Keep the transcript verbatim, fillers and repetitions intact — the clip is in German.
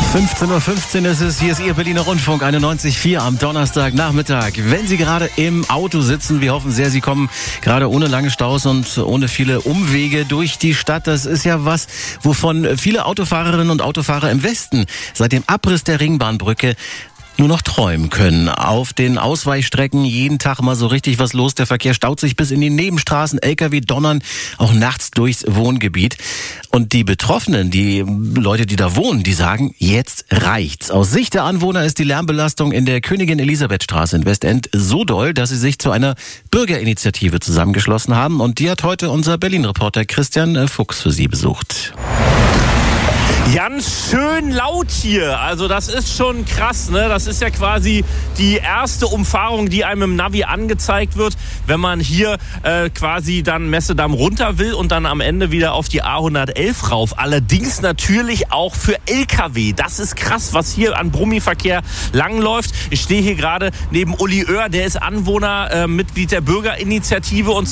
fünfzehn Uhr fünfzehn ist es, hier ist Ihr Berliner Rundfunk einundneunzig Komma vier am Donnerstagnachmittag. Wenn Sie gerade im Auto sitzen, wir hoffen sehr, Sie kommen gerade ohne lange Staus und ohne viele Umwege durch die Stadt. Das ist ja was, wovon viele Autofahrerinnen und Autofahrer im Westen seit dem Abriss der Ringbahnbrücke nur noch träumen können. Auf den Ausweichstrecken jeden Tag mal so richtig was los. Der Verkehr staut sich bis in die Nebenstraßen. L K W donnern auch nachts durchs Wohngebiet. Und die Betroffenen, die Leute, die da wohnen, die sagen, jetzt reicht's. Aus Sicht der Anwohner ist die Lärmbelastung in der Königin-Elisabeth-Straße in Westend so doll, dass sie sich zu einer Bürgerinitiative zusammengeschlossen haben. Und die hat heute unser Berlin-Reporter Christian Fuchs für Sie besucht. Ganz schön laut hier, also das ist schon krass, ne? Das ist ja quasi die erste Umfahrung, die einem im Navi angezeigt wird, wenn man hier äh, quasi dann Messedamm runter will und dann am Ende wieder auf die A hundertelf rauf. Allerdings natürlich auch für L K W. Das ist krass, was hier an Brummiverkehr langläuft. Ich stehe hier gerade neben Uli Oehr, der ist Anwohner, äh, Mitglied der Bürgerinitiative und